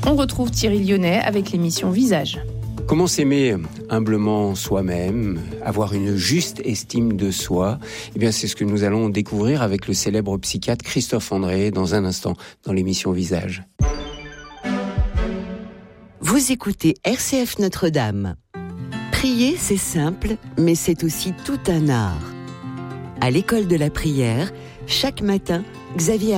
On retrouve Thierry Lyonnais avec l'émission Visage. Comment s'aimer humblement soi-même, avoir une juste estime de soi? Eh bien, c'est ce que nous allons découvrir avec le célèbre psychiatre Christophe André dans un instant dans l'émission Visage. Vous écoutez RCF Notre-Dame. Prier, c'est simple, mais c'est aussi tout un art. À l'école de la prière, chaque matin, Xavier